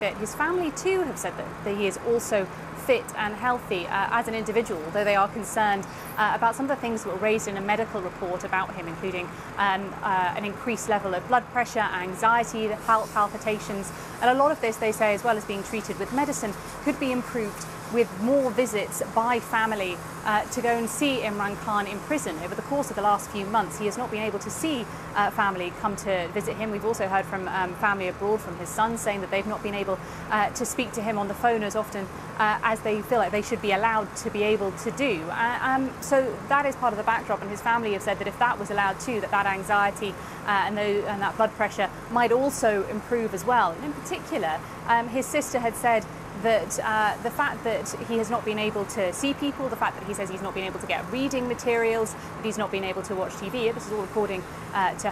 His family too have said that he is also fit and healthy as an individual, though they are concerned about some of the things that were raised in a medical report about him, including an increased level of blood pressure, anxiety, heart palpitations, and a lot of this, they say, as well as being treated with medicine, could be improved with more visits by family to go and see Imran Khan in prison. Over the course of the last few months, he has not been able to see family come to visit him. We've also heard from family abroad, from his son, saying that they've not been able to speak to him on the phone as often as they feel like they should be allowed to be able to do. So that is part of the backdrop, and his family have said that if that was allowed too, that anxiety and that blood pressure might also improve as well. And in particular, his sister had said that the fact that he has not been able to see people, the fact that he says he's not been able to get reading materials, that he's not been able to watch TV, this is all according to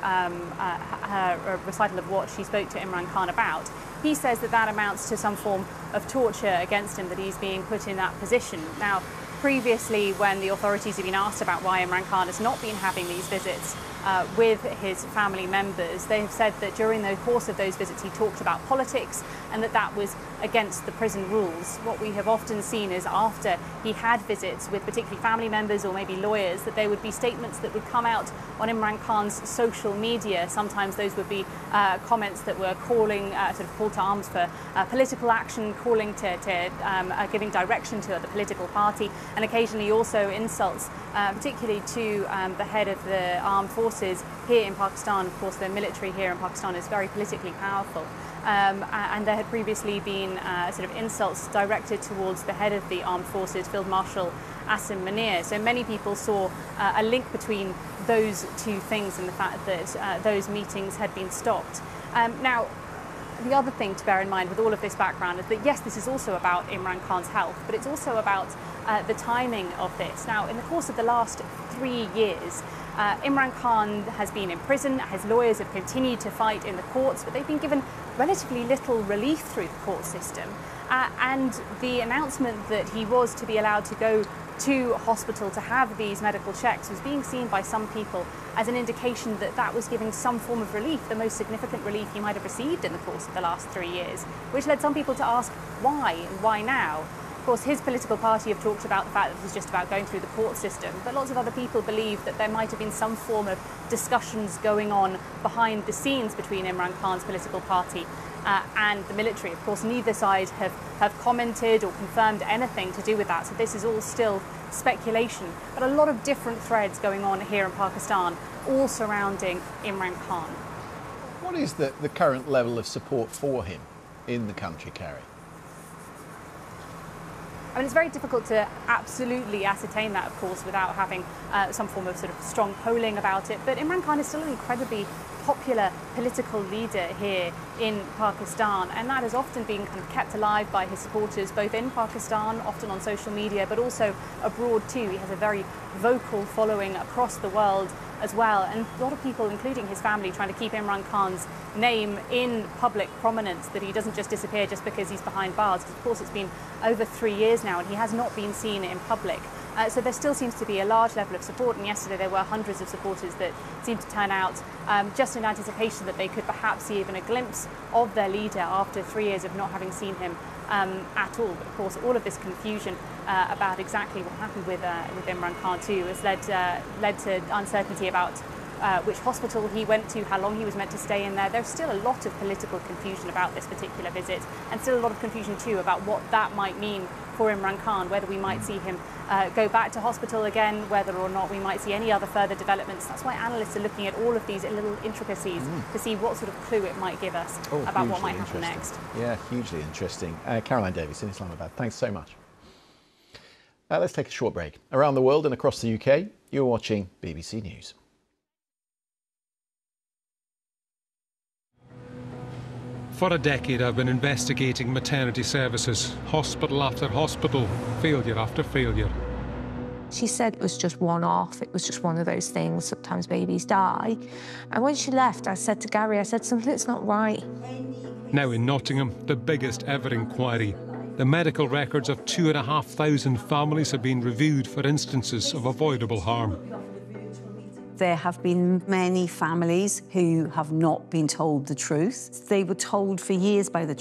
her recital of what she spoke to Imran Khan about. He says that amounts to some form of torture against him, that he's being put in that position. Now, previously, when the authorities have been asked about why Imran Khan has not been having these visits with his family members, they have said that during the course of those visits he talked about politics and that was against the prison rules. What we have often seen is after he had visits with particularly family members or maybe lawyers, that there would be statements that would come out on Imran Khan's social media. Sometimes those would be comments that were calling, sort of call to arms for political action, calling to giving direction to the political party, and occasionally also insults, particularly to the head of the armed forces here in Pakistan. Of course, the military here in Pakistan is very politically powerful. And there had previously been sort of insults directed towards the head of the armed forces, Field Marshal Asim Munir. So many people saw a link between those two things and the fact that those meetings had been stopped. Now, the other thing to bear in mind with all of this background is that, yes, this is also about Imran Khan's health, but it's also about the timing of this. Now, in the course of the last 3 years, Imran Khan has been in prison. His lawyers have continued to fight in the courts, but they've been given relatively little relief through the court system. And the announcement that he was to be allowed to go to hospital to have these medical checks was being seen by some people as an indication that was giving some form of relief, the most significant relief he might have received in the course of the last 3 years, which led some people to ask why and why now. Of course, his political party have talked about the fact that it was just about going through the court system, but lots of other people believe that there might have been some form of discussions going on behind the scenes between Imran Khan's political party and the military. Of course, neither side have commented or confirmed anything to do with that, so this is all still speculation. But a lot of different threads going on here in Pakistan, all surrounding Imran Khan. What is the current level of support for him in the country, Carrie? I mean, it's very difficult to absolutely ascertain that, of course, without having some form of sort of strong polling about it. But Imran Khan is still an incredibly popular political leader here in Pakistan, and that has often been kind of kept alive by his supporters, both in Pakistan, often on social media, but also abroad too. He has a very vocal following across the world as well, and a lot of people, including his family, trying to keep Imran Khan's name in public prominence, that he doesn't just disappear just because he's behind bars. Of course, it's been over 3 years now and he has not been seen in public. So there still seems to be a large level of support, and yesterday there were hundreds of supporters that seemed to turn out just in anticipation that they could perhaps see even a glimpse of their leader after 3 years of not having seen him at all. But of course, all of this confusion about exactly what happened with Imran Khan too has led to uncertainty about which hospital he went to, how long he was meant to stay in there. There's still a lot of political confusion about this particular visit, and still a lot of confusion too about what that might mean for Imran Khan, whether we might see him go back to hospital again, whether or not we might see any other further developments. That's why analysts are looking at all of these little intricacies to see what sort of clue it might give us about what might happen next. Yeah, hugely interesting. Caroline Davies in Islamabad, thanks so much. Let's take a short break. Around the world and across the UK, you're watching BBC News. For a decade, I've been investigating maternity services, hospital after hospital, failure after failure. She said it was just one-off, it was just one of those things, sometimes babies die. And when she left, I said to Gary, I said, something's not right. Now in Nottingham, the biggest ever inquiry. The medical records of 2,500 families have been reviewed for instances of avoidable harm. There have been many families who have not been told the truth. They were told for years by the